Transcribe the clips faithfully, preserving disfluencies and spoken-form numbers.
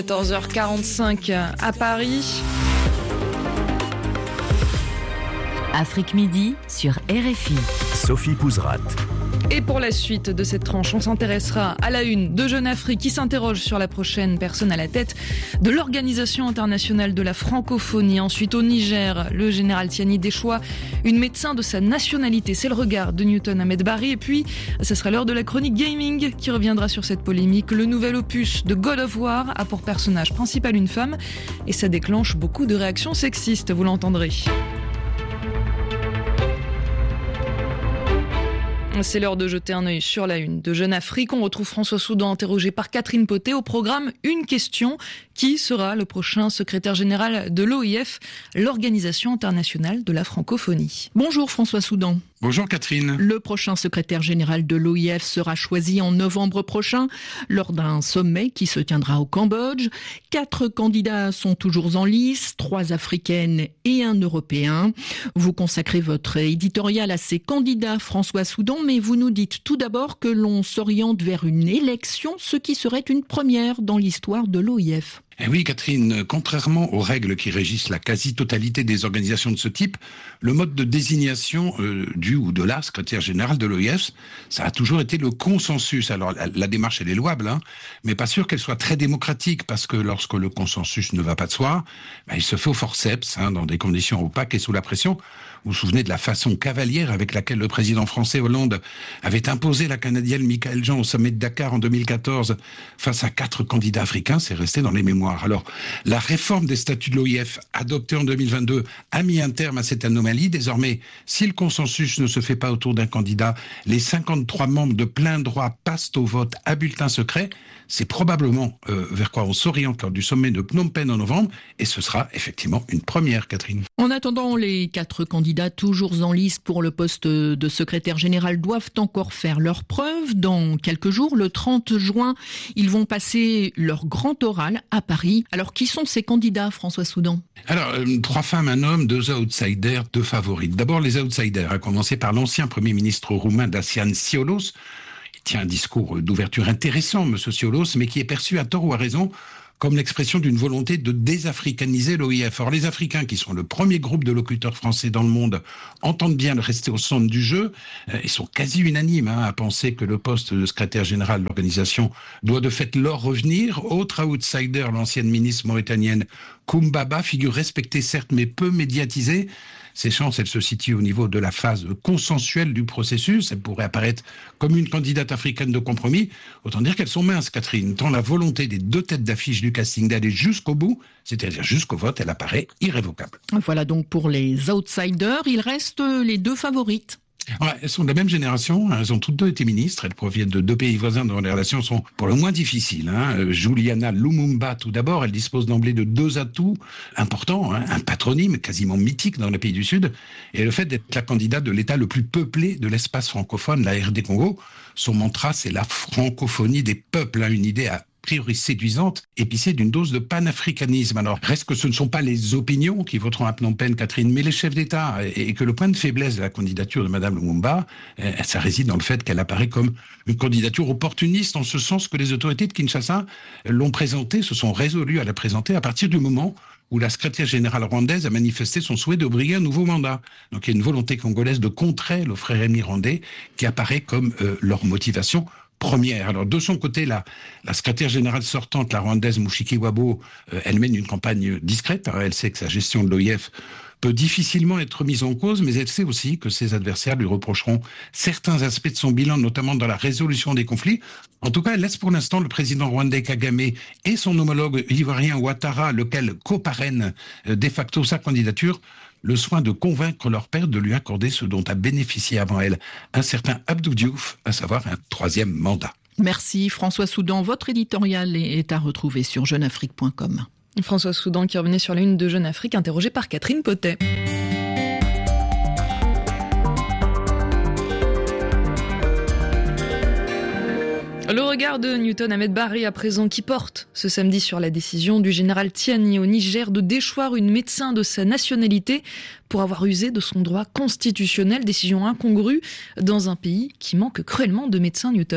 quatorze heures quarante-cinq à Paris. Afrique Midi sur R F I. Sophie Pouzrat. Et pour la suite de cette tranche, on s'intéressera à la une de Jeune Afrique qui s'interroge sur la prochaine personne à la tête de l'Organisation internationale de la francophonie. Ensuite, au Niger, le général Tiani déchoit une médecin de sa nationalité. C'est le regard de Newton Ahmed Barry. Et puis, ce sera l'heure de la chronique gaming qui reviendra sur cette polémique. Le nouvel opus de God of War a pour personnage principal une femme et ça déclenche beaucoup de réactions sexistes, vous l'entendrez. C'est l'heure de jeter un œil sur la une de Jeune Afrique. On retrouve François Soudan interrogé par Catherine Potet. Au programme, une question. Qui sera le prochain secrétaire général de l'O I F, l'Organisation internationale de la francophonie? Bonjour François Soudan. Bonjour Catherine. Le prochain secrétaire général de l'O I F sera choisi en novembre prochain lors d'un sommet qui se tiendra au Cambodge. Quatre candidats sont toujours en lice, trois africaines et un européen. Vous consacrez votre éditorial à ces candidats, François Soudan, mais vous nous dites tout d'abord que l'on s'oriente vers une élection, ce qui serait une première dans l'histoire de l'O I F. Eh oui, Catherine, contrairement aux règles qui régissent la quasi-totalité des organisations de ce type, le mode de désignation euh, du ou de la secrétaire générale de l'O I F, ça a toujours été le consensus. Alors, la, la démarche, elle est louable, hein, mais pas sûr qu'elle soit très démocratique, parce que lorsque le consensus ne va pas de soi, ben, il se fait au forceps, hein, dans des conditions opaques et sous la pression. Vous vous souvenez de la façon cavalière avec laquelle le président français Hollande avait imposé la Canadienne Michaëlle Jean au sommet de Dakar en deux mille quatorze face à quatre candidats africains, c'est resté dans les mémoires. Alors, la réforme des statuts de l'O I F adoptée en deux mille vingt-deux a mis un terme à cette anomalie. Désormais, si le consensus ne se fait pas autour d'un candidat, les cinquante-trois membres de plein droit passent au vote à bulletin secret. C'est probablement euh, vers quoi on s'oriente lors du sommet de Phnom Penh en novembre, et ce sera effectivement une première, Catherine. En attendant, les quatre candidats toujours en lice pour le poste de secrétaire général doivent encore faire leurs preuves. Dans quelques jours, le trente juin, ils vont passer leur grand oral à Paris. Alors, qui sont ces candidats, François Soudan ? Alors, euh, trois femmes, un homme, deux outsiders, deux favorites. D'abord, les outsiders, à commencer par l'ancien Premier ministre roumain Dacian Cioloș. Il tient un discours d'ouverture intéressant, M. Cioloș, mais qui est perçu à tort ou à raison comme l'expression d'une volonté de désafricaniser l'O I F. Or, les Africains, qui sont le premier groupe de locuteurs français dans le monde, entendent bien de rester au centre du jeu. Euh, ils sont quasi unanimes hein, à penser que le poste de secrétaire général de l'organisation doit de fait leur revenir. Autre outsider, l'ancienne ministre mauritanienne Koumbaba, figure respectée certes, mais peu médiatisée. Ses chances, elles se situent au niveau de la phase consensuelle du processus. Elle pourrait apparaître comme une candidate africaine de compromis. Autant dire qu'elles sont minces, Catherine. Tant la volonté des deux têtes d'affiche du casting d'aller jusqu'au bout, c'est-à-dire jusqu'au vote, elle apparaît irrévocable. Voilà donc pour les outsiders. Il reste les deux favorites. Ouais, elles sont de la même génération, elles ont toutes deux été ministres, elles proviennent de deux pays voisins dont les relations sont pour le moins difficiles. Hein. Juliana Lumumba, tout d'abord, elle dispose d'emblée de deux atouts importants, hein. Un patronyme quasiment mythique dans les pays du Sud, et le fait d'être la candidate de l'État le plus peuplé de l'espace francophone, la R D Congo. Son mantra, c'est la francophonie des peuples, hein, une idée à priori séduisante, épicée d'une dose de panafricanisme. Alors, reste que ce ne sont pas les opinions qui voteront à Phnom Penh, Catherine, mais les chefs d'État, et, et que le point de faiblesse de la candidature de Mme Lumumba, euh, ça réside dans le fait qu'elle apparaît comme une candidature opportuniste, en ce sens que les autorités de Kinshasa l'ont présentée, se sont résolues à la présenter à partir du moment où la secrétaire générale rwandaise a manifesté son souhait de briguer un nouveau mandat. Donc il y a une volonté congolaise de contrer le frère Rémi Rwandais qui apparaît comme euh, leur motivation première. Alors de son côté, la, la secrétaire générale sortante, la rwandaise Mushikiwabo, euh, elle mène une campagne discrète. Alors, elle sait que sa gestion de l'O I F peut difficilement être mise en cause, mais elle sait aussi que ses adversaires lui reprocheront certains aspects de son bilan, notamment dans la résolution des conflits. En tout cas, elle laisse pour l'instant le président rwandais Kagame et son homologue ivoirien Ouattara, lequel co-parraine euh, de facto sa candidature, le soin de convaincre leur père de lui accorder ce dont a bénéficié avant elle un certain Abdou Diouf, à savoir un troisième mandat. Merci François Soudan. Votre éditorial est à retrouver sur jeune afrique point com. François Soudan qui revenait sur la une de Jeune Afrique, interrogé par Catherine Potet. Le regard de Newton Ahmed Barry à présent qui porte ce samedi sur la décision du général Tiani au Niger de déchoir une médecin de sa nationalité pour avoir usé de son droit constitutionnel, décision incongrue dans un pays qui manque cruellement de médecins, Newton.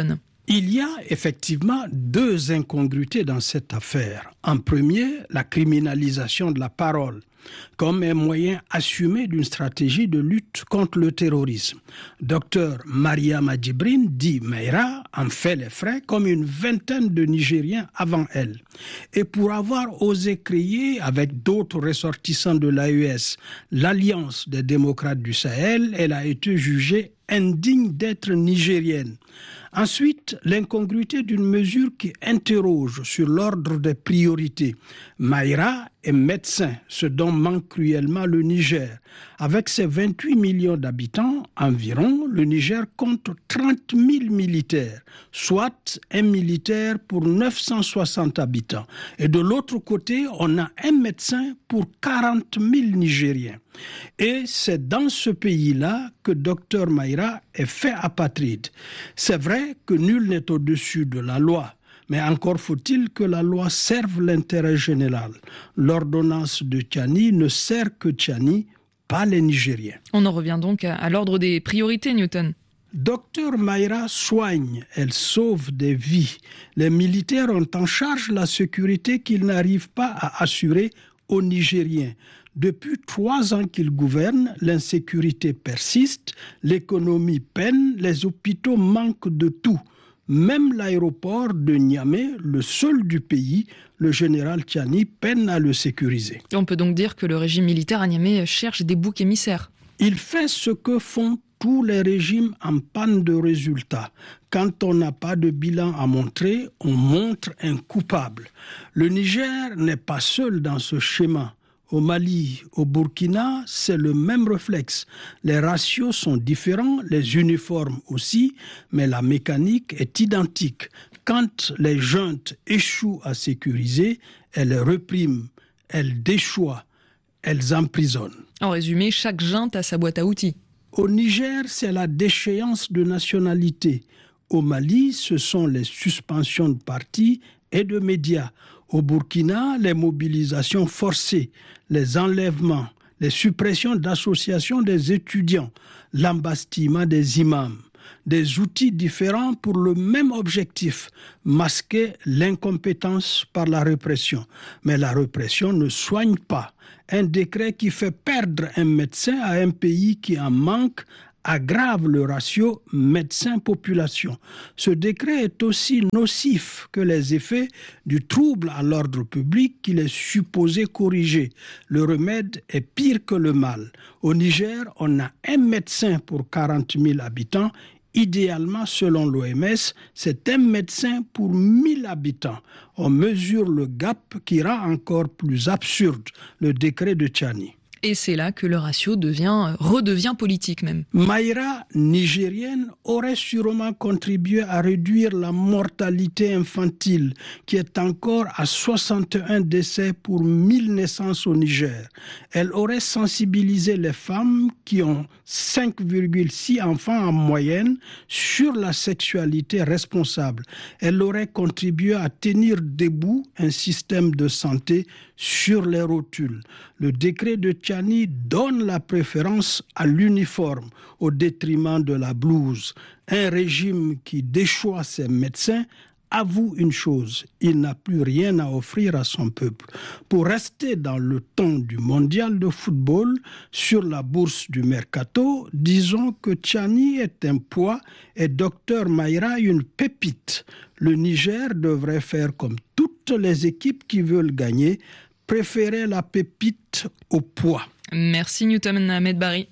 Il y a effectivement deux incongruités dans cette affaire. En premier, la criminalisation de la parole comme un moyen assumé d'une stratégie de lutte contre le terrorisme. Docteur Mariama Djibrine dit Meïra en fait les frais comme une vingtaine de Nigériens avant elle. Et pour avoir osé créer avec d'autres ressortissants de l'A E S l'Alliance des démocrates du Sahel, elle a été jugée indigne d'être nigérienne. Ensuite, l'incongruité d'une mesure qui interroge sur l'ordre des priorités. Meïra est médecin, ce dont manque cruellement le Niger. Avec ses vingt-huit millions d'habitants environ, le Niger compte trente mille militaires, soit un militaire pour neuf cent soixante habitants. Et de l'autre côté, on a un médecin pour quarante mille Nigériens. Et c'est dans ce pays-là que Docteur Meïra est fait apatride. C'est vrai que nul n'est au-dessus de la loi. Mais encore faut-il que la loi serve l'intérêt général. L'ordonnance de Tchani ne sert que Tchani, pas les Nigériens. On en revient donc à, à l'ordre des priorités, Newton. Docteur Meïra soigne, elle sauve des vies. Les militaires ont en charge la sécurité qu'ils n'arrivent pas à assurer aux Nigériens. Depuis trois ans qu'ils gouvernent, l'insécurité persiste, l'économie peine, les hôpitaux manquent de tout. Même l'aéroport de Niamey, le seul du pays, le général Tchani peine à le sécuriser. On peut donc dire que le régime militaire à Niamey cherche des boucs émissaires. Il fait ce que font tous les régimes en panne de résultats. Quand on n'a pas de bilan à montrer, on montre un coupable. Le Niger n'est pas seul dans ce schéma. Au Mali, au Burkina, c'est le même réflexe. Les ratios sont différents, les uniformes aussi, mais la mécanique est identique. Quand les juntes échouent à sécuriser, elles répriment, elles déchoient, elles emprisonnent. En résumé, chaque junte a sa boîte à outils. Au Niger, c'est la déchéance de nationalité. Au Mali, ce sont les suspensions de partis et de médias. Au Burkina, les mobilisations forcées, les enlèvements, les suppressions d'associations des étudiants, l'embastillement des imams. Des outils différents pour le même objectif, masquer l'incompétence par la répression. Mais la répression ne soigne pas. Un décret qui fait perdre un médecin à un pays qui en manque aggrave le ratio médecin-population. Ce décret est aussi nocif que les effets du trouble à l'ordre public qu'il est supposé corriger. Le remède est pire que le mal. Au Niger, on a un médecin pour quarante mille habitants. Idéalement, selon l'O M S, c'est un médecin pour mille habitants. On mesure le gap qui rend encore plus absurde le décret de Tchani. Et c'est là que le ratio devient, redevient politique même. Meïra, nigérienne, aurait sûrement contribué à réduire la mortalité infantile, qui est encore à soixante et un décès pour mille naissances au Niger. Elle aurait sensibilisé les femmes qui ont cinq virgule six enfants en moyenne sur la sexualité responsable. Elle aurait contribué à tenir debout un système de santé sur les rotules. Le décret de Tchani donne la préférence à l'uniforme au détriment de la blouse. Un régime qui déchoit ses médecins avoue une chose, il n'a plus rien à offrir à son peuple. Pour rester dans le ton du mondial de football, sur la bourse du Mercato, disons que Tchani est un poids et Docteur Meïra une pépite. Le Niger devrait faire comme toutes les équipes qui veulent gagner, préférer la pépite au poids. Merci Newton Ahmed Barry.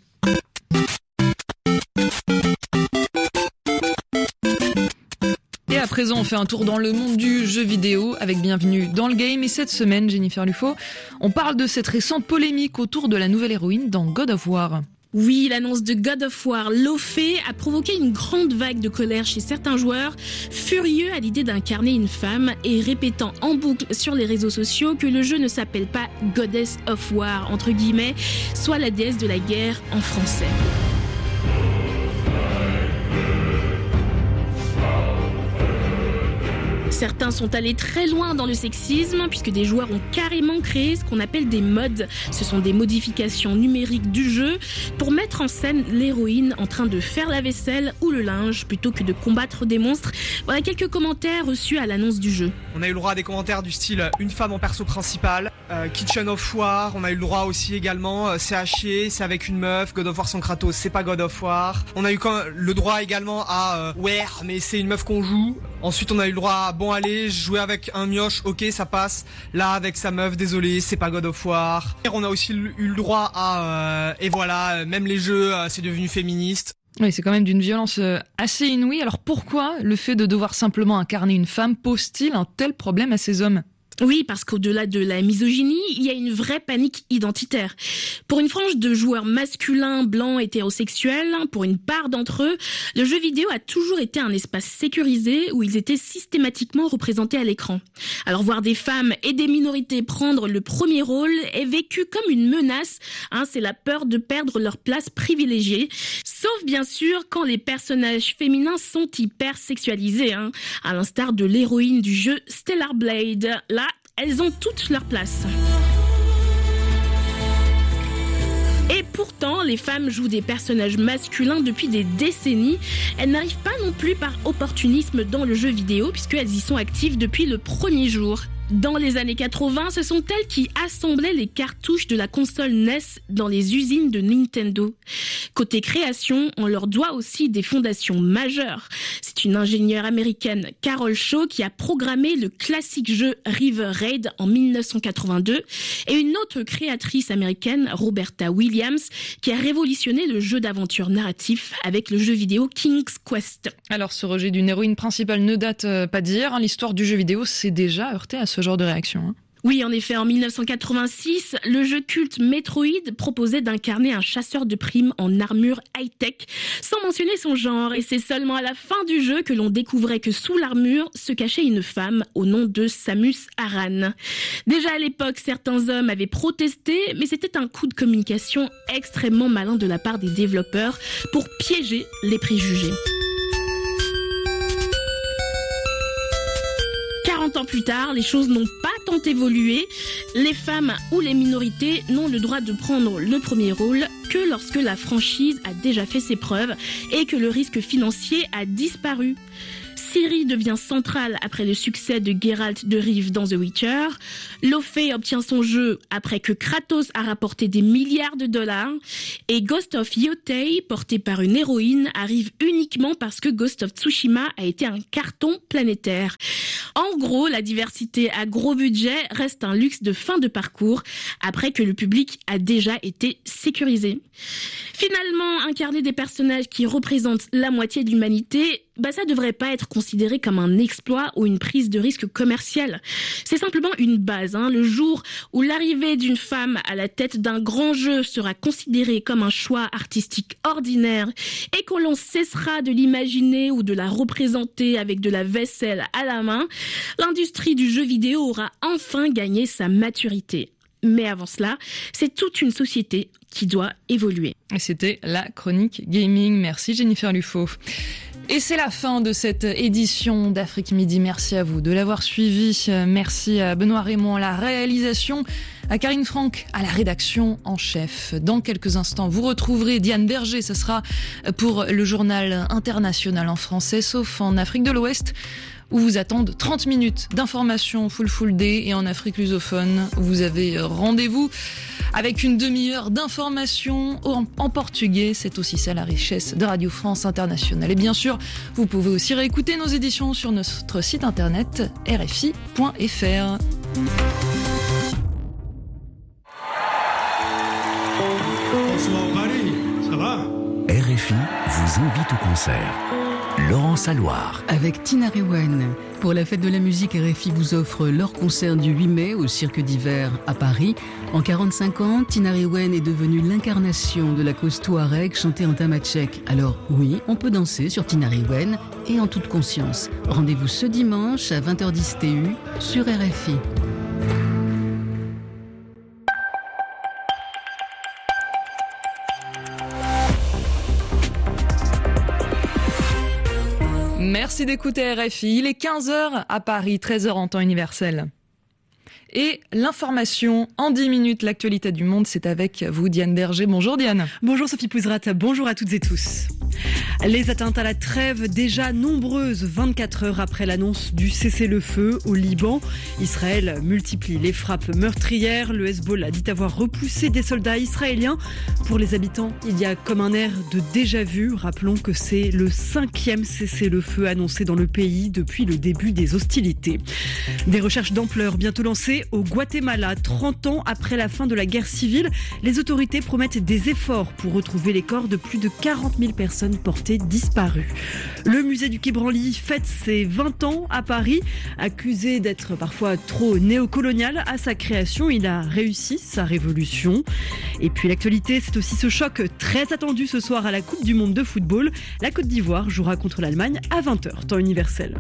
Et à présent, on fait un tour dans le monde du jeu vidéo avec Bienvenue dans le Game. Et cette semaine, Jennifer Lufo, on parle de cette récente polémique autour de la nouvelle héroïne dans God of War. Oui, l'annonce de God of War, Lofé, a provoqué une grande vague de colère chez certains joueurs, furieux à l'idée d'incarner une femme et répétant en boucle sur les réseaux sociaux que le jeu ne s'appelle pas Goddess of War, entre guillemets, soit la déesse de la guerre en français. Certains sont allés très loin dans le sexisme puisque des joueurs ont carrément créé ce qu'on appelle des mods. Ce sont des modifications numériques du jeu pour mettre en scène l'héroïne en train de faire la vaisselle ou le linge plutôt que de combattre des monstres. Voilà quelques commentaires reçus à l'annonce du jeu. On a eu le droit à des commentaires du style une femme en perso principal, euh, Kitchen of War. On a eu le droit aussi également euh, c'est haché, c'est avec une meuf. God of War sans Kratos, c'est pas God of War. On a eu quand le droit également à euh, ouais, mais c'est une meuf qu'on joue. Ensuite, on a eu le droit à bon allez, jouer avec un mioche, ok, ça passe. Là, avec sa meuf, désolé, c'est pas God of War. On a aussi eu le droit à euh, et voilà, même les jeux, euh, c'est devenu féministe. Oui, c'est quand même d'une violence assez inouïe. Alors pourquoi le fait de devoir simplement incarner une femme pose-t-il un tel problème à ces hommes ? Oui, parce qu'au-delà de la misogynie, il y a une vraie panique identitaire. Pour une frange de joueurs masculins, blancs, hétérosexuels, pour une part d'entre eux, le jeu vidéo a toujours été un espace sécurisé où ils étaient systématiquement représentés à l'écran. Alors voir des femmes et des minorités prendre le premier rôle est vécu comme une menace. Hein, c'est la peur de perdre leur place privilégiée. Sauf bien sûr quand les personnages féminins sont hyper sexualisés, hein, à l'instar de l'héroïne du jeu Stellar Blade. Là, elles ont toutes leur place. Et pourtant, les femmes jouent des personnages masculins depuis des décennies. Elles n'arrivent pas non plus par opportunisme dans le jeu vidéo, puisqu'elles y sont actives depuis le premier jour. Dans les années quatre-vingts, ce sont elles qui assemblaient les cartouches de la console N E S dans les usines de Nintendo. Côté création, on leur doit aussi des fondations majeures. C'est une ingénieure américaine, Carol Shaw, qui a programmé le classique jeu River Raid en dix-neuf cent quatre-vingt-deux, et une autre créatrice américaine, Roberta Williams, qui a révolutionné le jeu d'aventure narratif avec le jeu vidéo King's Quest. Alors ce rejet d'une héroïne principale ne date euh, pas d'hier. Hein. L'histoire du jeu vidéo s'est déjà heurtée à ce genre de réaction. Hein. Oui, en effet, en dix-neuf cent quatre-vingt-six, le jeu culte Metroid proposait d'incarner un chasseur de primes en armure high-tech, sans mentionner son genre. Et c'est seulement à la fin du jeu que l'on découvrait que sous l'armure se cachait une femme au nom de Samus Aran. Déjà à l'époque, certains hommes avaient protesté, mais c'était un coup de communication extrêmement malin de la part des développeurs pour piéger les préjugés. quarante ans plus tard, les choses n'ont pas tant évolué. Les femmes ou les minorités n'ont le droit de prendre le premier rôle que lorsque la franchise a déjà fait ses preuves et que le risque financier a disparu. Ciri devient centrale après le succès de Geralt de Rive dans The Witcher. Lofé obtient son jeu après que Kratos a rapporté des milliards de dollars. Et Ghost of Yotei, porté par une héroïne, arrive uniquement parce que Ghost of Tsushima a été un carton planétaire. En gros, la diversité à gros budget reste un luxe de fin de parcours après que le public a déjà été sécurisé. Finalement, incarner des personnages qui représentent la moitié de l'humanité, bah ça devrait pas être considéré comme un exploit ou une prise de risque commerciale. C'est simplement une base. Hein. Le jour où l'arrivée d'une femme à la tête d'un grand jeu sera considérée comme un choix artistique ordinaire et que l'on cessera de l'imaginer ou de la représenter avec de la vaisselle à la main, l'industrie du jeu vidéo aura enfin gagné sa maturité. Mais avant cela, c'est toute une société qui doit évoluer. Et c'était la chronique gaming. Merci Jennifer Lufo. Et c'est la fin de cette édition d'Afrique Midi. Merci à vous de l'avoir suivi. Merci à Benoît Raymond à la réalisation, à Karine Franck à la rédaction en chef. Dans quelques instants, vous retrouverez Diane Berger. Ce sera pour le journal international en français, sauf en Afrique de l'Ouest, où vous attendent trente minutes d'information full full day, et en Afrique lusophone, vous avez rendez-vous avec une demi-heure d'information en, en portugais. C'est aussi ça la richesse de Radio France Internationale. Et bien sûr, vous pouvez aussi réécouter nos éditions sur notre site internet r f i point f r. Bonsoir Paris, ça va ? R F I vous invite au concert. Laurence Alloire. Avec Tina Rewen. Pour la fête de la musique, R F I vous offre leur concert du huit mai au Cirque d'hiver à Paris. En quarante-cinq ans, Tina Rewen est devenue l'incarnation de la cause touareg chantée en tamatchek. Alors oui, on peut danser sur Tina Rewen et en toute conscience. Rendez-vous ce dimanche à vingt heures dix T U sur R F I. Merci. Merci d'écouter R F I. Il est quinze heures à Paris, treize heures en temps universel. Et l'information en dix minutes, l'actualité du monde, c'est avec vous, Diane Berger. Bonjour Diane. Bonjour Sophie Pouzrat, bonjour à toutes et tous. Les atteintes à la trêve déjà nombreuses vingt-quatre heures après l'annonce du cessez-le-feu au Liban. Israël multiplie les frappes meurtrières. Le Hezbollah dit avoir repoussé des soldats israéliens. Pour les habitants, il y a comme un air de déjà-vu. Rappelons que c'est le cinquième cessez-le-feu annoncé dans le pays depuis le début des hostilités. Des recherches d'ampleur bientôt lancées au Guatemala. trente ans après la fin de la guerre civile, les autorités promettent des efforts pour retrouver les corps de plus de quarante mille personnes portées disparues. Le musée du Quai Branly fête ses vingt ans à Paris. Accusé d'être parfois trop néocolonial à sa création, il a réussi sa révolution. Et puis l'actualité, c'est aussi ce choc très attendu ce soir à la Coupe du Monde de football. La Côte d'Ivoire jouera contre l'Allemagne à vingt heures, temps universel.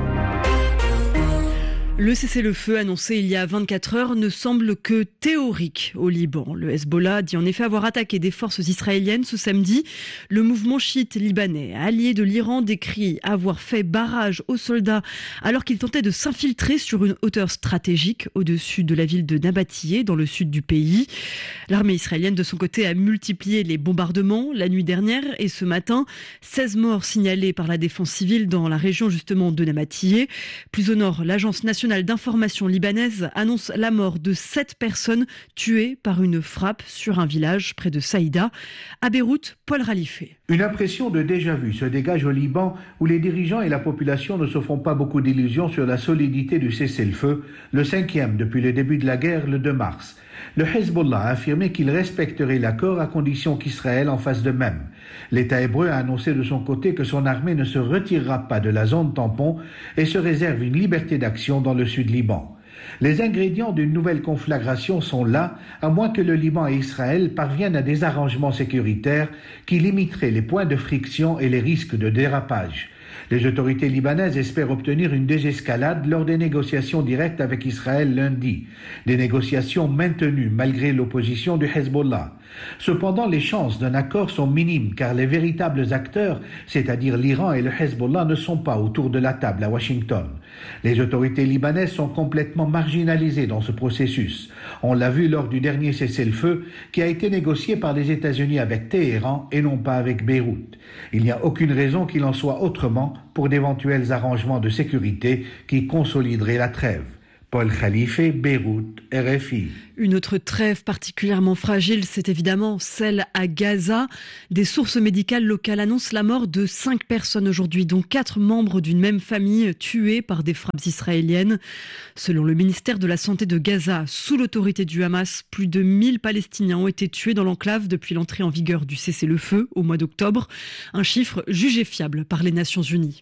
Le cessez-le-feu annoncé il y a vingt-quatre heures ne semble que théorique au Liban. Le Hezbollah dit en effet avoir attaqué des forces israéliennes ce samedi. Le mouvement chiite libanais, allié de l'Iran, décrit avoir fait barrage aux soldats alors qu'ils tentaient de s'infiltrer sur une hauteur stratégique au-dessus de la ville de Nabatiyeh, dans le sud du pays. L'armée israélienne, de son côté, a multiplié les bombardements la nuit dernière et ce matin, seize morts signalés par la défense civile dans la région justement de Nabatiyeh. Plus au nord, l'agence nationale d'information libanaise annonce la mort de sept personnes tuées par une frappe sur un village près de Saïda. À Beyrouth, Paul Ralifé. Une impression de déjà-vu se dégage au Liban où les dirigeants et la population ne se font pas beaucoup d'illusions sur la solidité du cessez-le-feu, le cinquième depuis le début de la guerre le deux mars. Le Hezbollah a affirmé qu'il respecterait l'accord à condition qu'Israël en fasse de même. L'État hébreu a annoncé de son côté que son armée ne se retirera pas de la zone tampon et se réserve une liberté d'action dans le sud Liban. Les ingrédients d'une nouvelle conflagration sont là, à moins que le Liban et Israël parviennent à des arrangements sécuritaires qui limiteraient les points de friction et les risques de dérapage. Les autorités libanaises espèrent obtenir une désescalade lors des négociations directes avec Israël lundi. Des négociations maintenues malgré l'opposition du Hezbollah. Cependant, les chances d'un accord sont minimes car les véritables acteurs, c'est-à-dire l'Iran et le Hezbollah, ne sont pas autour de la table à Washington. Les autorités libanaises sont complètement marginalisées dans ce processus. On l'a vu lors du dernier cessez-le-feu qui a été négocié par les États-Unis avec Téhéran et non pas avec Beyrouth. Il n'y a aucune raison qu'il en soit autrement pour d'éventuels arrangements de sécurité qui consolideraient la trêve. Paul Khalife, Beyrouth, R F I. Une autre trêve particulièrement fragile, c'est évidemment celle à Gaza. Des sources médicales locales annoncent la mort de cinq personnes aujourd'hui, dont quatre membres d'une même famille tués par des frappes israéliennes. Selon le ministère de la Santé de Gaza, sous l'autorité du Hamas, plus de mille Palestiniens ont été tués dans l'enclave depuis l'entrée en vigueur du cessez-le-feu au mois d'octobre. Un chiffre jugé fiable par les Nations Unies.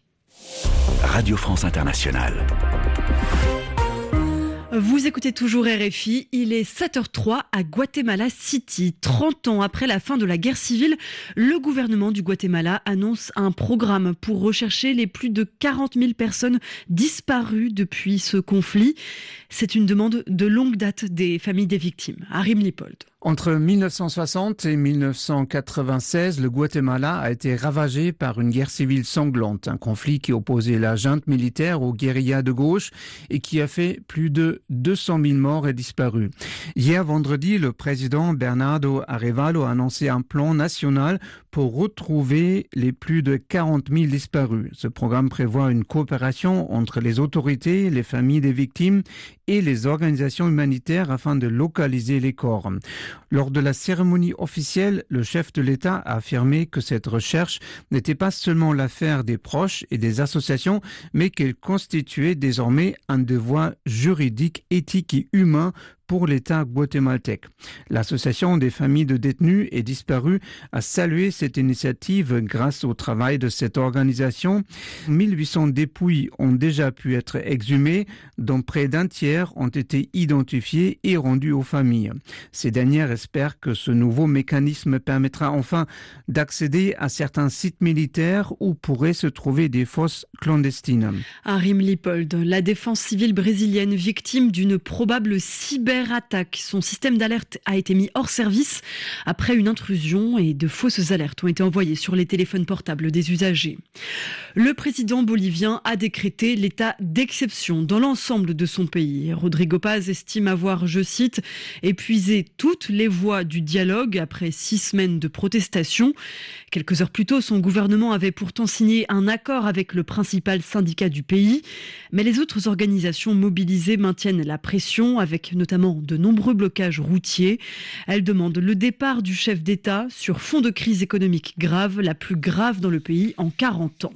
Radio France Internationale. Vous écoutez toujours R F I, il est sept heures zéro trois à Guatemala City. trente ans après la fin de la guerre civile, le gouvernement du Guatemala annonce un programme pour rechercher les plus de quarante mille personnes disparues depuis ce conflit. C'est une demande de longue date des familles des victimes. Harim Lipold. Entre mille neuf cent soixante et mille neuf cent quatre-vingt-seize, le Guatemala a été ravagé par une guerre civile sanglante, un conflit qui opposait la junte militaire aux guérillas de gauche et qui a fait plus de deux cent mille morts et disparus. Hier vendredi, le président Bernardo Arévalo a annoncé un plan national pour retrouver les plus de quarante mille disparus. Ce programme prévoit une coopération entre les autorités, les familles des victimes et les organisations humanitaires afin de localiser les corps. Lors de la cérémonie officielle, le chef de l'État a affirmé que cette recherche n'était pas seulement l'affaire des proches et des associations, mais qu'elle constituait désormais un devoir juridique, éthique et humain pour l'État guatémaltèque. L'association des familles de détenus et disparus a salué cette initiative grâce au travail de cette organisation. mille huit cents dépouilles ont déjà pu être exhumées, dont près d'un tiers ont été identifiées et rendues aux familles. Ces dernières espèrent que ce nouveau mécanisme permettra enfin d'accéder à certains sites militaires où pourraient se trouver des fosses clandestines. Harim Lipold, la défense civile brésilienne victime d'une probable cyber cyberattaque. Son système d'alerte a été mis hors service après une intrusion et de fausses alertes ont été envoyées sur les téléphones portables des usagers. Le président bolivien a décrété l'état d'exception dans l'ensemble de son pays. Rodrigo Paz estime avoir, je cite, épuisé toutes les voies du dialogue après six semaines de protestation. Quelques heures plus tôt, son gouvernement avait pourtant signé un accord avec le principal syndicat du pays. Mais les autres organisations mobilisées maintiennent la pression avec notamment de nombreux blocages routiers. Elles demandent le départ du chef d'État sur fond de crise économique grave, la plus grave dans le pays en quarante ans.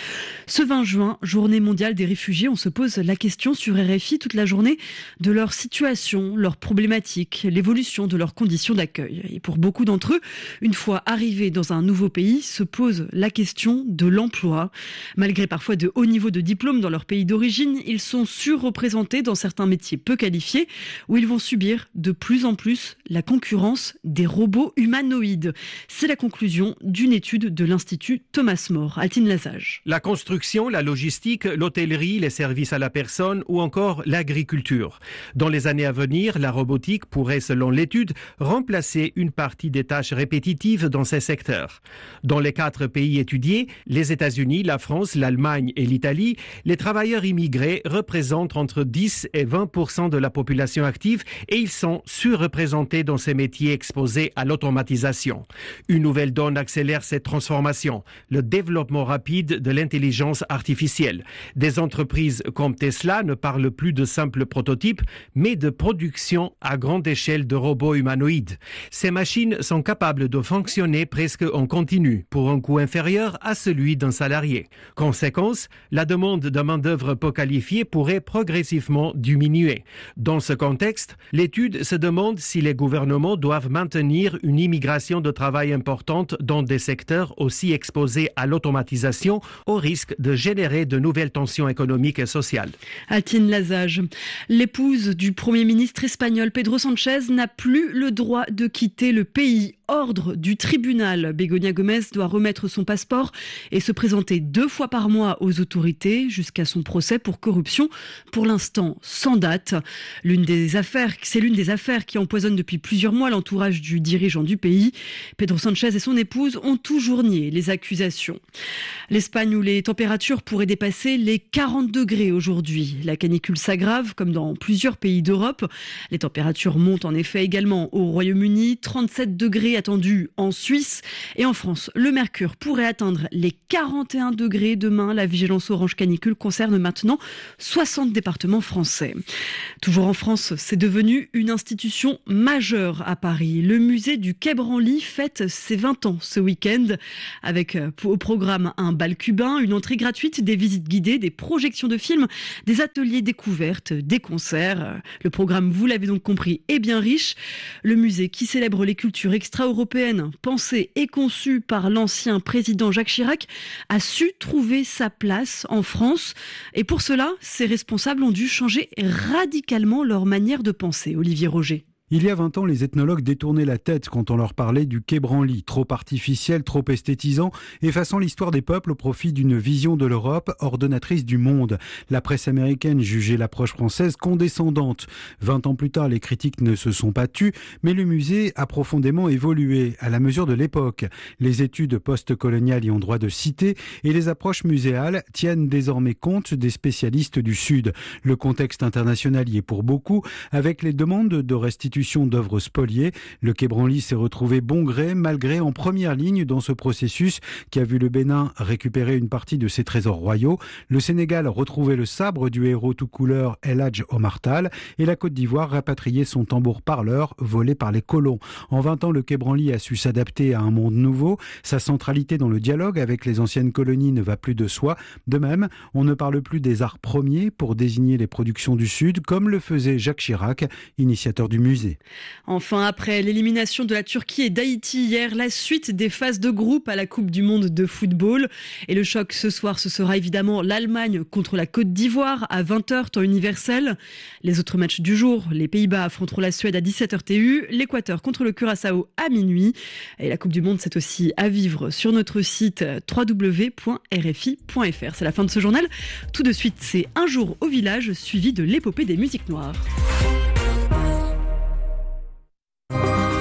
Ce vingt juin, journée mondiale des réfugiés, on se pose la question sur R F I toute la journée de leur situation, leurs problématiques, l'évolution de leurs conditions d'accueil. Et pour beaucoup d'entre eux, une fois arrivés dans un nouveau pays, se pose la question de l'emploi. Malgré parfois de hauts niveaux de diplôme dans leur pays d'origine, ils sont surreprésentés dans certains métiers peu qualifiés où ils vont subir de plus en plus la concurrence des robots humanoïdes. C'est la conclusion d'une étude de l'Institut Thomas More. Altine Lazage. La construction, la logistique, l'hôtellerie, les services à la personne ou encore l'agriculture. Dans les années à venir, la robotique pourrait, selon l'étude, remplacer une partie des tâches répétitives dans ces secteurs. Dans les quatre pays étudiés, les États-Unis, la France, l'Allemagne et l'Italie, les travailleurs immigrés représentent entre dix et vingt pour cent de la population active et ils sont surreprésentés dans ces métiers exposés à l'automatisation. Une nouvelle donne accélère cette transformation, le développement rapide de l'intelligence artificielle. Des entreprises comme Tesla ne parlent plus de simples prototypes, mais de production à grande échelle de robots humanoïdes. Ces machines sont capables de fonctionner presque en continu, pour un coût inférieur à celui d'un salarié. Conséquence, la demande de main-d'œuvre peu qualifiée pourrait progressivement diminuer. Dans ce contexte, l'étude se demande si les gouvernements doivent maintenir une immigration de travail importante dans des secteurs aussi exposés à l'automatisation, au risque de générer de nouvelles tensions économiques et sociales. Altine Lazage. L'épouse du Premier ministre espagnol Pedro Sánchez n'a plus le droit de quitter le pays. Ordre du tribunal. Begoña Gómez doit remettre son passeport et se présenter deux fois par mois aux autorités jusqu'à son procès pour corruption, pour l'instant sans date. L'une des affaires, c'est l'une des affaires qui empoisonne depuis plusieurs mois l'entourage du dirigeant du pays. Pedro Sánchez et son épouse ont toujours nié les accusations. L'Espagne où les températures pourraient dépasser les quarante degrés aujourd'hui. La canicule s'aggrave comme dans plusieurs pays d'Europe. Les températures montent en effet également au Royaume-Uni, trente-sept degrés attendus en Suisse et en France. Le mercure pourrait atteindre les quarante et un degrés demain. La vigilance orange canicule concerne maintenant soixante départements français. Toujours en France, c'est devenu une institution majeure à Paris. Le musée du Quai Branly fête ses vingt ans ce week-end avec au programme un bal cubain, une entrée gratuite, des visites guidées, des projections de films, des ateliers découvertes, des concerts. Le programme, vous l'avez donc compris, est bien riche. Le musée qui célèbre les cultures extra-européennes, pensées et conçues par l'ancien président Jacques Chirac, a su trouver sa place en France. Et pour cela, ses responsables ont dû changer radicalement leur manière de penser. Olivier Roger. Il y a vingt ans, les ethnologues détournaient la tête quand on leur parlait du Quai Branly, trop artificiel, trop esthétisant, effaçant l'histoire des peuples au profit d'une vision de l'Europe ordonnatrice du monde. La presse américaine jugeait l'approche française condescendante. Vingt ans plus tard, les critiques ne se sont pas tues, mais le musée a profondément évolué à la mesure de l'époque. Les études post-coloniales y ont droit de citer et les approches muséales tiennent désormais compte des spécialistes du Sud. Le contexte international y est pour beaucoup, avec les demandes de restitution d'œuvres spoliées. Le Quai Branly s'est retrouvé bon gré, mal gré, en première ligne dans ce processus qui a vu le Bénin récupérer une partie de ses trésors royaux, le Sénégal retrouver le sabre du héros tout couleur El Hadj Omar Tall et la Côte d'Ivoire rapatrier son tambour parleur volé par les colons. En vingt ans, le Quai Branly a su s'adapter à un monde nouveau. Sa centralité dans le dialogue avec les anciennes colonies ne va plus de soi. De même, on ne parle plus des arts premiers pour désigner les productions du Sud, comme le faisait Jacques Chirac, initiateur du musée. Enfin, après l'élimination de la Turquie et d'Haïti hier, la suite des phases de groupe à la Coupe du Monde de football. Et le choc ce soir, ce sera évidemment l'Allemagne contre la Côte d'Ivoire à vingt heures, temps universel. Les autres matchs du jour, les Pays-Bas affronteront la Suède à dix-sept heures T U, l'Équateur contre le Curaçao à minuit. Et la Coupe du Monde, c'est aussi à vivre sur notre site w w w point r f i point f r. C'est la fin de ce journal. Tout de suite, c'est Un jour au village, suivi de l'épopée des musiques noires.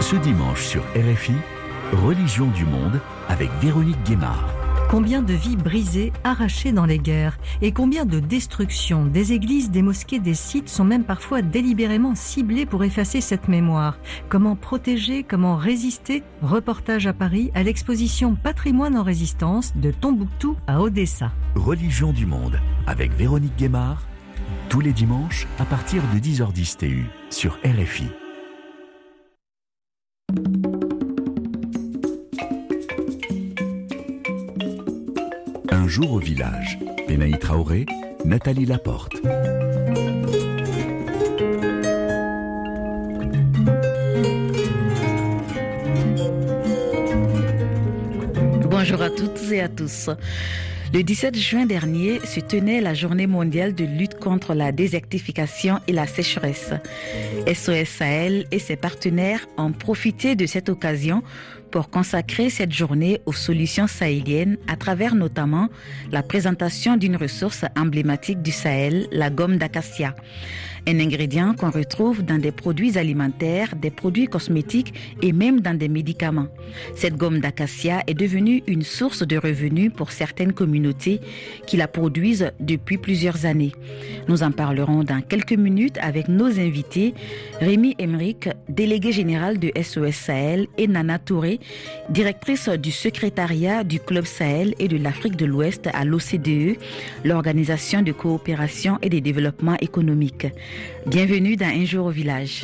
Ce dimanche sur R F I, Religion du monde avec Véronique Guémard. Combien de vies brisées, arrachées dans les guerres, et combien de destructions des églises, des mosquées, des sites sont même parfois délibérément ciblés pour effacer cette mémoire. Comment protéger, comment résister? Reportage à Paris à l'exposition Patrimoine en résistance de Tombouctou à Odessa. Religion du monde avec Véronique Guémard, tous les dimanches à partir de dix heures dix T U sur R F I. Un jour au village. Benaï Traoré, Nathalie Laporte. Bonjour à toutes et à tous. Le dix-sept juin dernier se tenait la journée mondiale de lutte contre la désertification et la sécheresse. S O S Sahel et ses partenaires ont profité de cette occasion pour consacrer cette journée aux solutions sahéliennes à travers notamment la présentation d'une ressource emblématique du Sahel, la gomme d'acacia. Un ingrédient qu'on retrouve dans des produits alimentaires, des produits cosmétiques et même dans des médicaments. Cette gomme d'acacia est devenue une source de revenus pour certaines communautés qui la produisent depuis plusieurs années. Nous en parlerons dans quelques minutes avec nos invités, Rémi Emmerich, délégué général de S O S Sahel, et Nana Touré, directrice du secrétariat du Club Sahel et de l'Afrique de l'Ouest à l'O C D E, l'Organisation de coopération et de développement économique. Bienvenue dans Un jour au village.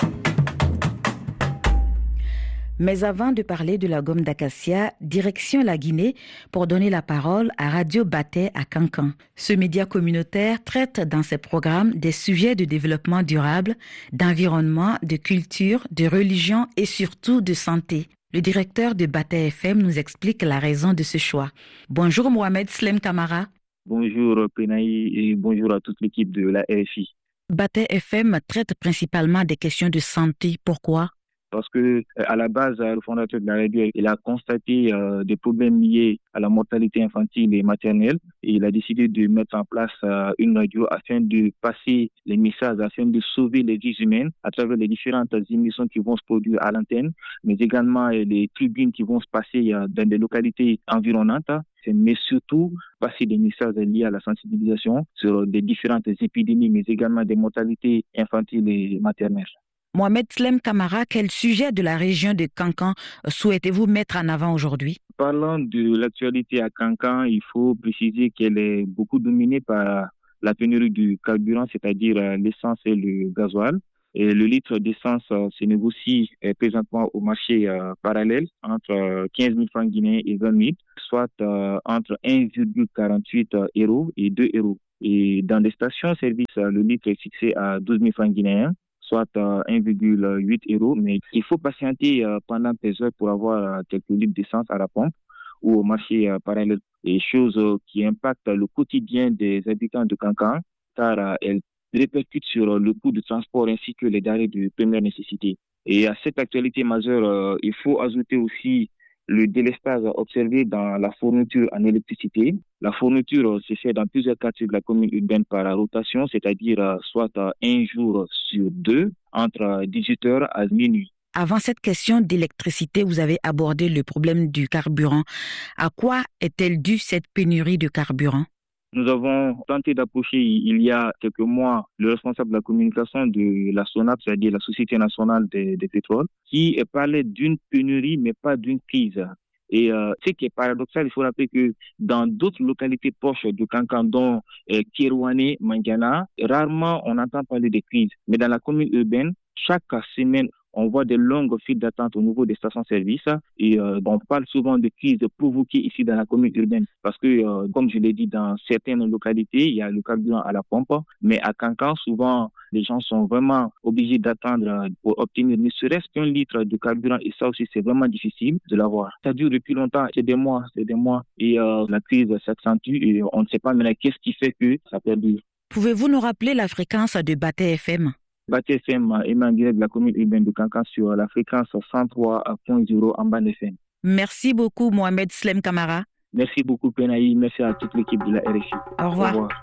Mais avant de parler de la gomme d'acacia, direction la Guinée pour donner la parole à Radio Baté à Kankan. Ce média communautaire traite dans ses programmes des sujets de développement durable, d'environnement, de culture, de religion et surtout de santé. Le directeur de Baté F M nous explique la raison de ce choix. Bonjour Mohamed Slem Kamara. Bonjour Penaï et bonjour à toute l'équipe de la R F I. Baté F M traite principalement des questions de santé. Pourquoi? Parce que à la base, le fondateur de la radio, il a constaté euh, des problèmes liés à la mortalité infantile et maternelle, et il a décidé de mettre en place euh, une radio afin de passer les messages, afin de sauver les vies humaines à travers les différentes émissions qui vont se produire à l'antenne, mais également euh, les tribunes qui vont se passer euh, dans des localités environnantes, mais surtout passer des messages liés à la sensibilisation sur des différentes épidémies, mais également des mortalités infantiles et maternelles. Mohamed Slem Kamara, quel sujet de la région de Kankan souhaitez-vous mettre en avant aujourd'hui? Parlant de l'actualité à Kankan, il faut préciser qu'elle est beaucoup dominée par la pénurie du carburant, c'est-à-dire l'essence et le gasoil. Et le litre d'essence euh, se négocie euh, présentement au marché euh, parallèle entre euh, quinze mille francs guinéens et vingt mille, soit euh, entre un virgule quarante-huit euros et deux euros. Et dans des stations-service, euh, le litre est fixé à douze mille francs guinéens, soit euh, un virgule huit euros. Mais il faut patienter euh, pendant des heures pour avoir euh, quelques litres d'essence à la pompe ou au marché euh, parallèle. Et chose euh, qui impacte le quotidien des habitants de Kankan, car euh, elle répercute sur le coût du transport ainsi que les denrées de première nécessité. Et à cette actualité majeure, euh, il faut ajouter aussi le délestage observé dans la fourniture en électricité. La fourniture se fait dans plusieurs quartiers de la commune urbaine par rotation, c'est-à-dire euh, soit euh, un jour sur deux, entre dix-huit heures à minuit. Avant cette question d'électricité, vous avez abordé le problème du carburant. À quoi est-elle due cette pénurie de carburant? Nous avons tenté d'approcher il y a quelques mois le responsable de la communication de la SONAP, c'est-à-dire la Société nationale des, des pétroles, qui parlait d'une pénurie mais pas d'une crise. Et euh, ce qui est paradoxal, il faut rappeler que dans d'autres localités proches de Kankan, dont euh, Kirwane, Mangana, rarement on entend parler de crise. Mais dans la commune urbaine, chaque semaine, on voit des longues files d'attente au niveau des stations-service et euh, on parle souvent de crise provoquée ici dans la commune urbaine parce que, euh, comme je l'ai dit, dans certaines localités, il y a le carburant à la pompe, mais à Kankan, souvent, les gens sont vraiment obligés d'attendre pour obtenir ne serait-ce qu'un litre de carburant et ça aussi, c'est vraiment difficile de l'avoir. Ça dure depuis longtemps, c'est des mois, c'est des mois et euh, la crise s'accentue et on ne sait pas maintenant qu'est-ce qui fait que ça perdure. Pouvez-vous nous rappeler la fréquence de Baté F M? Baté F M émet en direct de la commune urbaine de Kankan sur la fréquence cent trois virgule zéro en bande F M. Merci beaucoup Mohamed Slem Kamara. Merci beaucoup Penaï, merci à toute l'équipe de la R F I. Au revoir. Au revoir.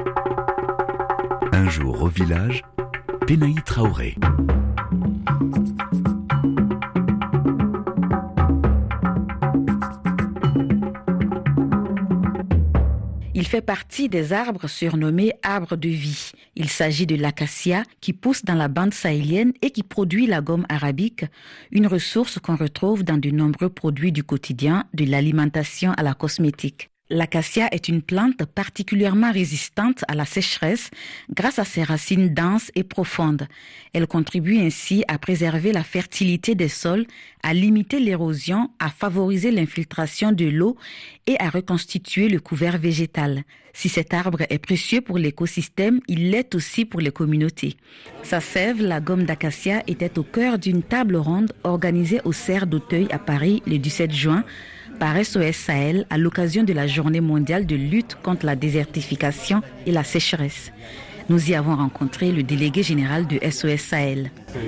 Un jour au village, Penaï Traoré. fait partie des arbres surnommés arbres de vie. Il s'agit de l'acacia qui pousse dans la bande sahélienne et qui produit la gomme arabique, une ressource qu'on retrouve dans de nombreux produits du quotidien, de l'alimentation à la cosmétique. L'acacia est une plante particulièrement résistante à la sécheresse grâce à ses racines denses et profondes. Elle contribue ainsi à préserver la fertilité des sols, à limiter l'érosion, à favoriser l'infiltration de l'eau et à reconstituer le couvert végétal. Si cet arbre est précieux pour l'écosystème, il l'est aussi pour les communautés. Sa sève, la gomme d'acacia, était au cœur d'une table ronde organisée au Cerf d'Auteuil à Paris le dix-sept juin par S O S Sahel à l'occasion de la Journée mondiale de lutte contre la désertification et la sécheresse. Nous y avons rencontré le délégué général de S O S Sahel.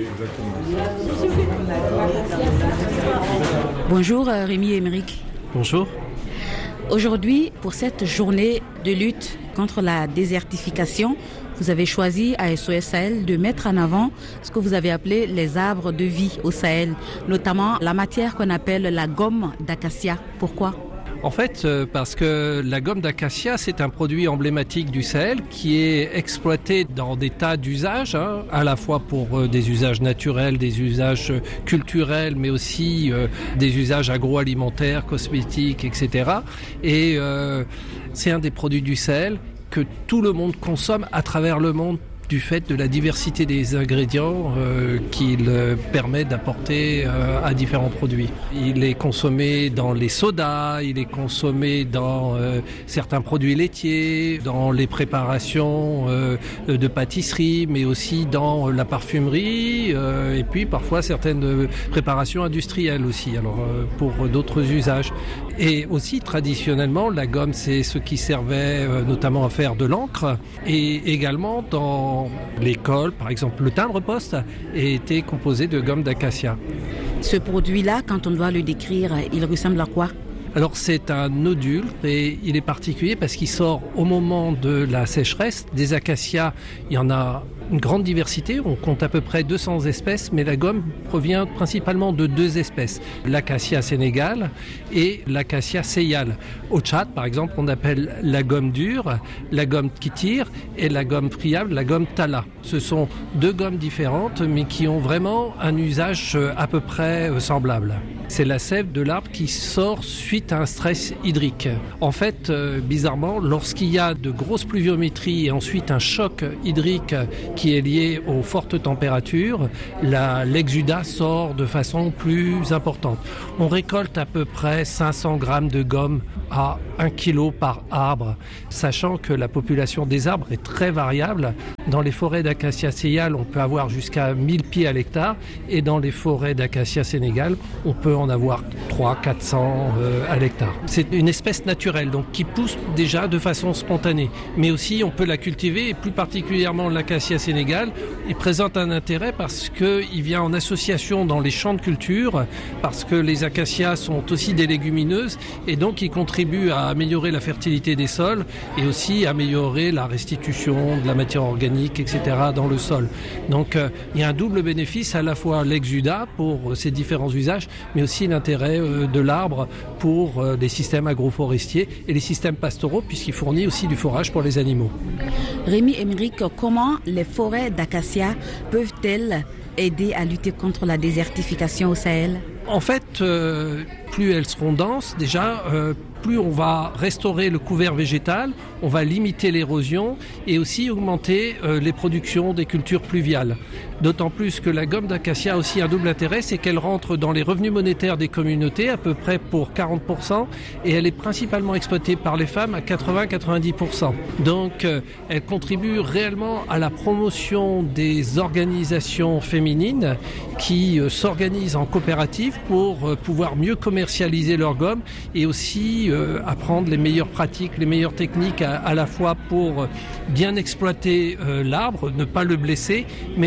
Bonjour Rémi Émeric. Bonjour. Aujourd'hui, pour cette journée de lutte contre la désertification, vous avez choisi à S O S Sahel de mettre en avant ce que vous avez appelé les arbres de vie au Sahel, notamment la matière qu'on appelle la gomme d'acacia. Pourquoi ? En fait, parce que la gomme d'acacia, c'est un produit emblématique du Sahel qui est exploité dans des tas d'usages, hein, à la fois pour des usages naturels, des usages culturels, mais aussi euh, des usages agroalimentaires, cosmétiques, et cetera. Et euh, c'est un des produits du Sahel que tout le monde consomme à travers le monde, du fait de la diversité des ingrédients euh, qu'il euh, permet d'apporter euh, à différents produits. Il est consommé dans les sodas, il est consommé dans euh, certains produits laitiers, dans les préparations euh, de pâtisserie, mais aussi dans la parfumerie euh, et puis parfois certaines préparations industrielles aussi, alors euh, pour d'autres usages. Et aussi traditionnellement, la gomme, c'est ce qui servait euh, notamment à faire de l'encre et également dans l'école, par exemple, le timbre-poste était composé de gomme d'acacia. Ce produit-là, quand on doit le décrire, il ressemble à quoi ? Alors c'est un nodule et il est particulier parce qu'il sort au moment de la sécheresse. Des acacias, il y en a une grande diversité, on compte à peu près deux cents espèces, mais la gomme provient principalement de deux espèces, l'acacia sénégal et l'acacia seyal. Au Tchad, par exemple, on appelle la gomme dure, la gomme qui tire, et la gomme friable, la gomme tala. Ce sont deux gommes différentes, mais qui ont vraiment un usage à peu près semblable. C'est la sève de l'arbre qui sort suite à un stress hydrique. En fait, euh, bizarrement, lorsqu'il y a de grosses pluviométries et ensuite un choc hydrique qui est lié aux fortes températures, la, l'exudat sort de façon plus importante. On récolte à peu près cinq cents grammes de gomme à un kilo par arbre, sachant que la population des arbres est très variable. Dans les forêts d'acacia seyal, on peut avoir jusqu'à mille pieds à l'hectare, et dans les forêts d'acacia sénégal, on peut en avoir trois cents à quatre cents euh, à l'hectare. C'est une espèce naturelle, donc qui pousse déjà de façon spontanée, mais aussi on peut la cultiver, et plus particulièrement l'acacia sénégal, il présente un intérêt parce qu'il vient en association dans les champs de culture, parce que les acacias sont aussi des légumineuses, et donc ils contribuent à améliorer la fertilité des sols, et aussi améliorer la restitution de la matière organique, et cetera dans le sol. Donc euh, il y a un double bénéfice, à la fois l'exudat pour ses différents usages, mais aussi l'intérêt euh, de l'arbre pour euh, les systèmes agroforestiers et les systèmes pastoraux, puisqu'il fournit aussi du forage pour les animaux. Rémi Émeric, comment les forêts d'acacia peuvent-elles aider à lutter contre la désertification au Sahel ? En fait, euh, plus elles seront denses, déjà, euh, plus on va restaurer le couvert végétal, on va limiter l'érosion et aussi augmenter euh, les productions des cultures pluviales. D'autant plus que la gomme d'acacia a aussi un double intérêt, c'est qu'elle rentre dans les revenus monétaires des communautés, à peu près pour quarante pour cent, et elle est principalement exploitée par les femmes à quatre-vingts à quatre-vingt-dix pour cent. Donc euh, elle contribue réellement à la promotion des organisations féminines qui euh, s'organisent en coopérative pour euh, pouvoir mieux commercialiser leur gomme et aussi euh, apprendre les meilleures pratiques, les meilleures techniques à, à la fois pour bien exploiter euh, l'arbre, ne pas le blesser, mais en même temps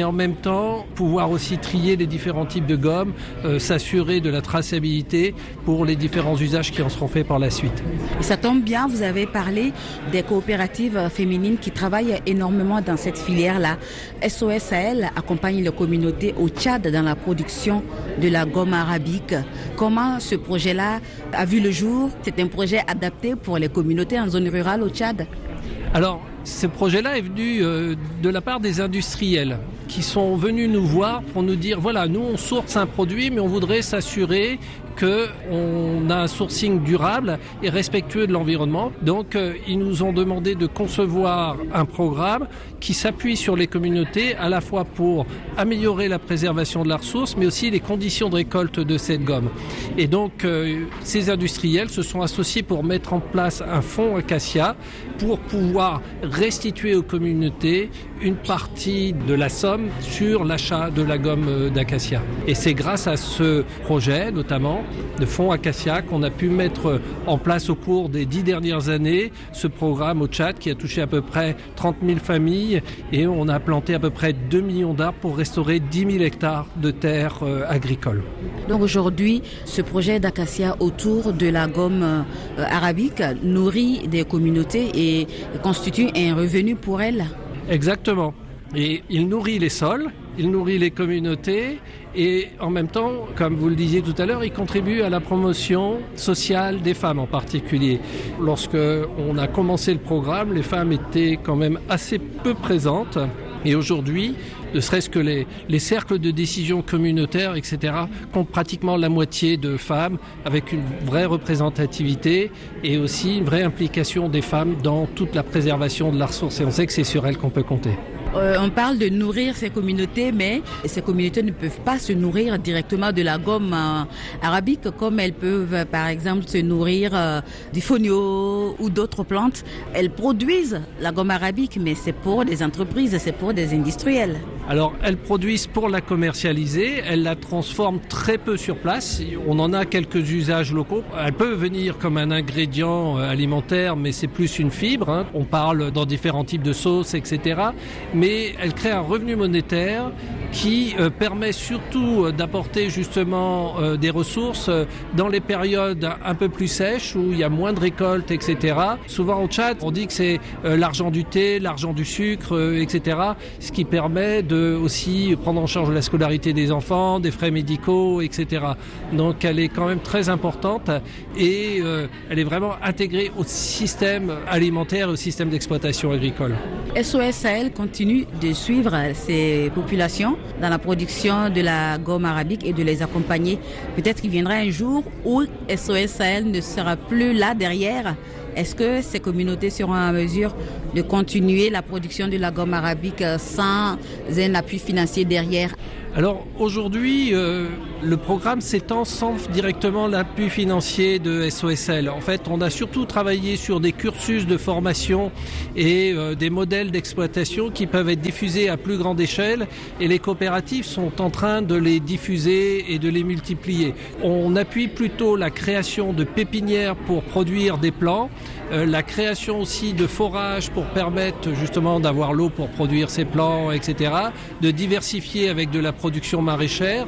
temps pouvoir aussi trier les différents types de gommes, euh, s'assurer de la traçabilité pour les différents usages qui en seront faits par la suite. Ça tombe bien, vous avez parlé des coopératives féminines qui travaillent énormément dans cette filière-là. S O S Sahel accompagne les communautés au Tchad dans la production de la gomme arabique. Comment ce projet-là a vu le jour? C'est un projet adapté pour les communautés en zone rurale au Tchad? Alors, ce projet-là est venu euh, de la part des industriels qui sont venus nous voir pour nous dire, voilà, nous on source un produit, mais on voudrait s'assurer qu'on a un sourcing durable et respectueux de l'environnement. Donc, euh, ils nous ont demandé de concevoir un programme qui s'appuie sur les communautés, à la fois pour améliorer la préservation de la ressource, mais aussi les conditions de récolte de cette gomme. Et donc, euh, ces industriels se sont associés pour mettre en place un fonds Acacia pour pouvoir restituer aux communautés une partie de la somme sur l'achat de la gomme d'acacia. Et c'est grâce à ce projet, notamment, de fonds Acacia, qu'on a pu mettre en place au cours des dix dernières années ce programme au Tchad qui a touché à peu près trente mille familles et on a planté à peu près deux millions d'arbres pour restaurer dix mille hectares de terres euh, agricoles. Donc aujourd'hui, ce projet d'acacia autour de la gomme euh, arabique nourrit des communautés et constitue un revenu pour elles? Exactement. Et il nourrit les sols, il nourrit les communautés et en même temps, comme vous le disiez tout à l'heure, il contribue à la promotion sociale des femmes en particulier. Lorsque on a commencé le programme, les femmes étaient quand même assez peu présentes et aujourd'hui, ne serait-ce que les, les cercles de décision communautaires, et cetera, comptent pratiquement la moitié de femmes avec une vraie représentativité et aussi une vraie implication des femmes dans toute la préservation de la ressource. Et on sait que c'est sur elles qu'on peut compter. Euh, on parle de nourrir ces communautés, mais ces communautés ne peuvent pas se nourrir directement de la gomme euh, arabique comme elles peuvent, euh, par exemple, se nourrir euh, du fonio ou d'autres plantes. Elles produisent la gomme arabique, mais c'est pour des entreprises, c'est pour des industriels. Alors, elles produisent pour la commercialiser, elles la transforment très peu sur place. On en a quelques usages locaux. Elle peut venir comme un ingrédient alimentaire, mais c'est plus une fibre. Hein. On parle dans différents types de sauces, et cetera. Mais elle crée un revenu monétaire qui euh, permet surtout euh, d'apporter justement euh, des ressources euh, dans les périodes un peu plus sèches où il y a moins de récoltes, et cetera. Souvent au Tchad, on dit que c'est euh, l'argent du thé, l'argent du sucre, euh, et cetera. Ce qui permet de aussi prendre en charge la scolarité des enfants, des frais médicaux, et cetera. Donc elle est quand même très importante et euh, elle est vraiment intégrée au système alimentaire et au système d'exploitation agricole. S O S Sahel continue de suivre ces populations dans la production de la gomme arabique et de les accompagner. Peut-être qu'il viendra un jour où S O S Sahel ne sera plus là derrière. Est-ce que ces communautés seront en mesure de continuer la production de la gomme arabique sans un appui financier derrière? Alors aujourd'hui, euh, le programme s'étend sans directement l'appui financier de S O S Sahel. En fait, on a surtout travaillé sur des cursus de formation et euh, des modèles d'exploitation qui peuvent être diffusés à plus grande échelle et les coopératives sont en train de les diffuser et de les multiplier. On appuie plutôt la création de pépinières pour produire des plants, euh, la création aussi de forages pour permettre justement d'avoir l'eau pour produire ces plants, et cetera, de diversifier avec de la production maraîchère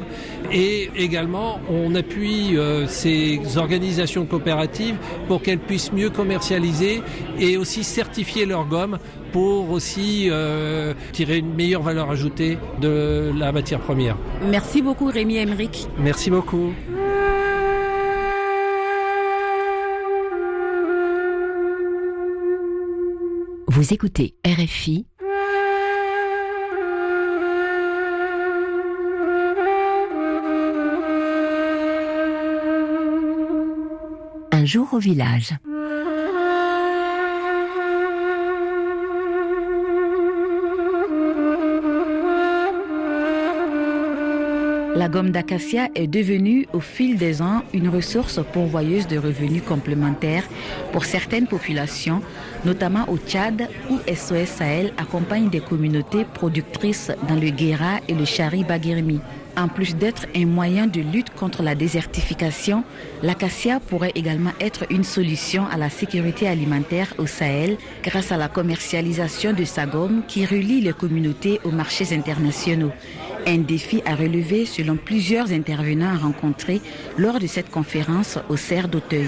et également on appuie euh, ces organisations coopératives pour qu'elles puissent mieux commercialiser et aussi certifier leur gomme pour aussi euh, tirer une meilleure valeur ajoutée de la matière première. Merci beaucoup Rémi Emerick. Merci beaucoup. Vous écoutez R F I. Un jour au village. La gomme d'acacia est devenue au fil des ans une ressource pourvoyeuse de revenus complémentaires pour certaines populations, notamment au Tchad où S O S Sahel accompagne des communautés productrices dans le Guéra et le Chari Baguirmi. En plus d'être un moyen de lutte contre la désertification, l'acacia pourrait également être une solution à la sécurité alimentaire au Sahel grâce à la commercialisation de sa gomme qui relie les communautés aux marchés internationaux. Un défi à relever selon plusieurs intervenants rencontrés lors de cette conférence au Cerf d'Auteuil.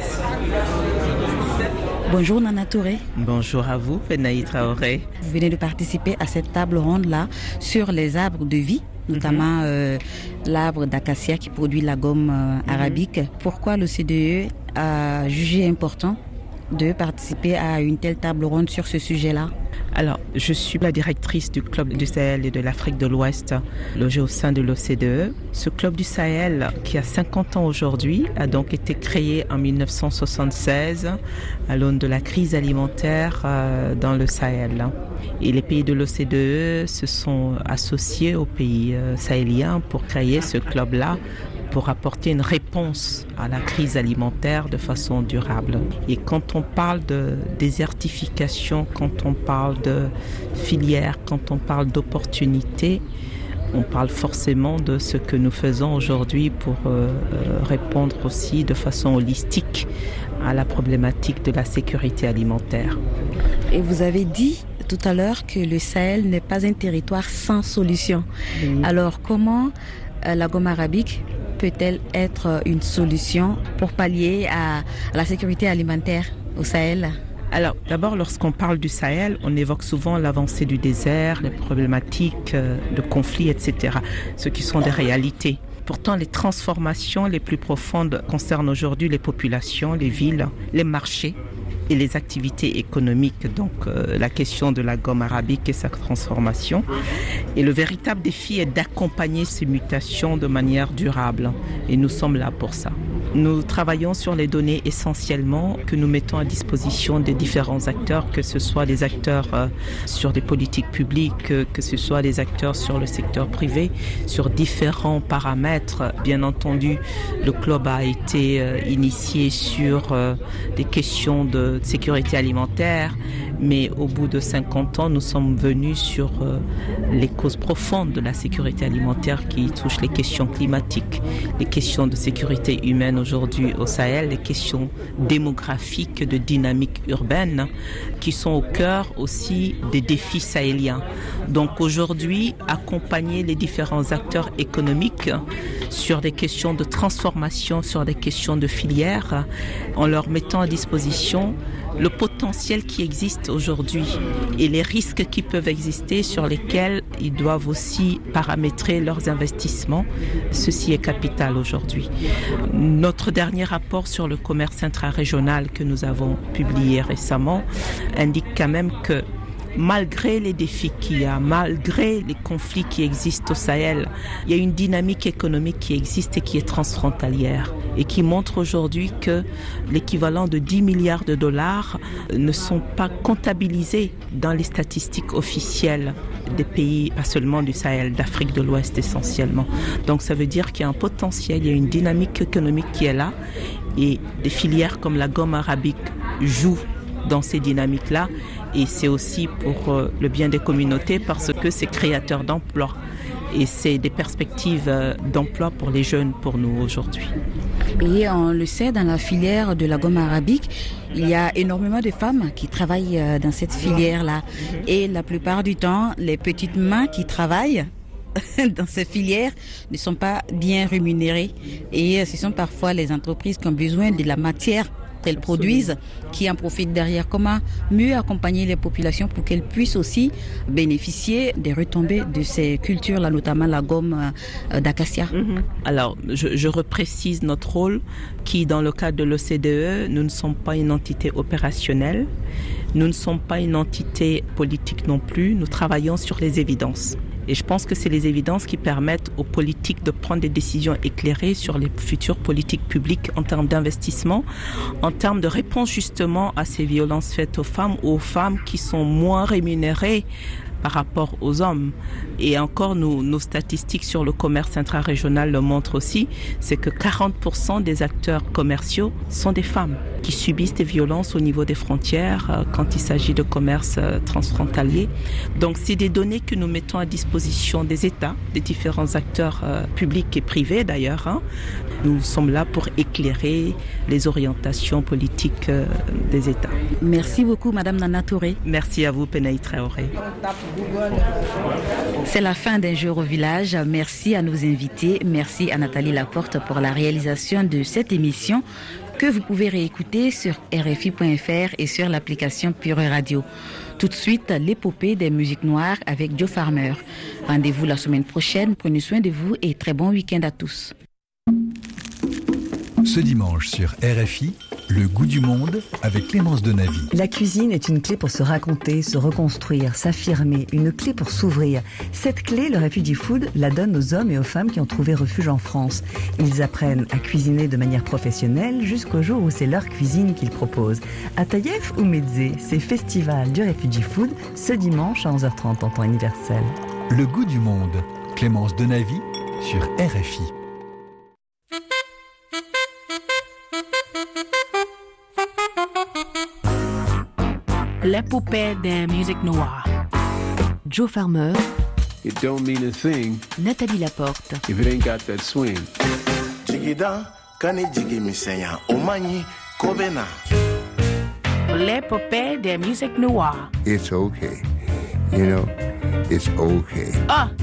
Bonjour Nana Touré. Bonjour à vous, Penaï Traoré. Vous venez de participer à cette table ronde-là sur les arbres de vie, notamment mm-hmm. euh, l'arbre d'acacia qui produit la gomme euh, arabique. Mm-hmm. Pourquoi l'O C D E a jugé important de participer à une telle table ronde sur ce sujet-là? Alors, je suis la directrice du Club du Sahel et de l'Afrique de l'Ouest, logé au sein de l'O C D E. Ce Club du Sahel, qui a cinquante ans aujourd'hui, a donc été créé en mille neuf cent soixante-seize à l'aune de la crise alimentaire euh, dans le Sahel. Et les pays de l'O C D E se sont associés aux pays euh, sahéliens pour créer ce club-là, pour apporter une réponse à la crise alimentaire de façon durable. Et quand on parle de désertification, quand on parle de filières, quand on parle d'opportunités, on parle forcément de ce que nous faisons aujourd'hui pour euh, répondre aussi de façon holistique à la problématique de la sécurité alimentaire. Et vous avez dit tout à l'heure que le Sahel n'est pas un territoire sans solution. Oui. Alors comment euh, la gomme arabique peut-elle être une solution pour pallier à la sécurité alimentaire au Sahel? Alors, d'abord, lorsqu'on parle du Sahel, on évoque souvent l'avancée du désert, les problématiques de conflits, et cetera, ce qui sont des réalités. Pourtant, les transformations les plus profondes concernent aujourd'hui les populations, les villes, les marchés et les activités économiques, donc euh, la question de la gomme arabique et sa transformation. Et le véritable défi est d'accompagner ces mutations de manière durable. Et nous sommes là pour ça. Nous travaillons sur les données essentiellement que nous mettons à disposition des différents acteurs, que ce soit les acteurs euh, sur des politiques publiques, que, que ce soit les acteurs sur le secteur privé, sur différents paramètres. Bien entendu, le club a été euh, initié sur euh, des questions de de sécurité alimentaire, mais au bout de cinquante ans, nous sommes venus sur euh, les causes profondes de la sécurité alimentaire qui touchent les questions climatiques, les questions de sécurité humaine aujourd'hui au Sahel, les questions démographiques, de dynamique urbaine, qui sont au cœur aussi des défis sahéliens. Donc aujourd'hui, accompagner les différents acteurs économiques sur des questions de transformation, sur des questions de filières, en leur mettant à disposition le potentiel qui existe aujourd'hui et les risques qui peuvent exister sur lesquels ils doivent aussi paramétrer leurs investissements. Ceci est capital aujourd'hui. Notre dernier rapport sur le commerce intra-régional que nous avons publié récemment indique quand même que malgré les défis qu'il y a, malgré les conflits qui existent au Sahel, il y a une dynamique économique qui existe et qui est transfrontalière et qui montre aujourd'hui que l'équivalent de dix milliards de dollars ne sont pas comptabilisés dans les statistiques officielles des pays, pas seulement du Sahel, d'Afrique de l'Ouest essentiellement. Donc ça veut dire qu'il y a un potentiel, il y a une dynamique économique qui est là et des filières comme la gomme arabique jouent dans ces dynamiques-là. Et c'est aussi pour euh, le bien des communautés parce que c'est créateur d'emplois. Et c'est des perspectives euh, d'emploi pour les jeunes pour nous aujourd'hui. Et on le sait, dans la filière de la gomme arabique, il y a énormément de femmes qui travaillent euh, dans cette filière-là. Et la plupart du temps, les petites mains qui travaillent dans ces filières ne sont pas bien rémunérées. Et ce sont parfois les entreprises qui ont besoin de la matière qu'elles produisent, qui en profitent derrière. Comment mieux accompagner les populations pour qu'elles puissent aussi bénéficier des retombées de ces cultures-là, notamment la gomme euh, d'acacia. Mm-hmm. Alors, je, je reprécise notre rôle, qui dans le cadre de l'O C D E, nous ne sommes pas une entité opérationnelle, nous ne sommes pas une entité politique non plus, nous travaillons sur les évidences. Et je pense que c'est les évidences qui permettent aux politiques de prendre des décisions éclairées sur les futures politiques publiques en termes d'investissement, en termes de réponse justement à ces violences faites aux femmes ou aux femmes qui sont moins rémunérées par rapport aux hommes. Et encore, nous, nos statistiques sur le commerce intra-régional le montrent aussi, c'est que quarante pour cent des acteurs commerciaux sont des femmes qui subissent des violences au niveau des frontières euh, quand il s'agit de commerce euh, transfrontalier. Donc, c'est des données que nous mettons à disposition des États, des différents acteurs euh, publics et privés d'ailleurs. Hein. Nous sommes là pour éclairer les orientations politiques euh, des États. Merci beaucoup, Madame Nana Touré. Merci à vous, Penaï Traoré. C'est la fin d'un jour au village. Merci à nos invités. Merci à Nathalie Laporte pour la réalisation de cette émission que vous pouvez réécouter sur R F I point F R et sur l'application Pure Radio. Tout de suite, l'épopée des musiques noires avec Joe Farmer. Rendez-vous la semaine prochaine. Prenez soin de vous et très bon week-end à tous. Ce dimanche sur R F I, le goût du monde avec Clémence Denavy. La cuisine est une clé pour se raconter, se reconstruire, s'affirmer, une clé pour s'ouvrir. Cette clé, le Refugee Food la donne aux hommes et aux femmes qui ont trouvé refuge en France. Ils apprennent à cuisiner de manière professionnelle jusqu'au jour où c'est leur cuisine qu'ils proposent. À Taïef ou Metzé, c'est Festival du Refugee Food ce dimanche à onze heures trente en temps universel. Le goût du monde, Clémence Denavy sur R F I. L'épopée des musiques noires. Joe Farmer. It don't mean a thing. Nathalie Laporte. If it ain't got that swing. Jigida, kani jigi misenya, omani, kobena. L'épopée des musiques noires. It's okay. You know, it's okay. Ah!